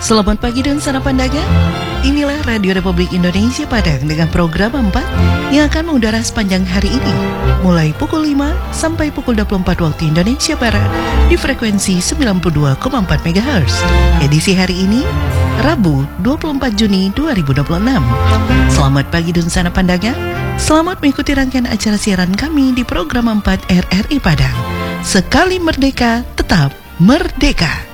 Selamat pagi dan sarapan dagang. Inilah Radio Republik Indonesia Padang dengan program 4 yang akan mengudara sepanjang hari ini, mulai pukul 5 sampai pukul 24 waktu Indonesia Barat di frekuensi 92,4 MHz. Edisi hari ini, Rabu 24 Juni 2026. Selamat pagi dan sarapan dagang. Selamat mengikuti rangkaian acara siaran kami di program 4 RRI Padang. Sekali merdeka, tetap merdeka.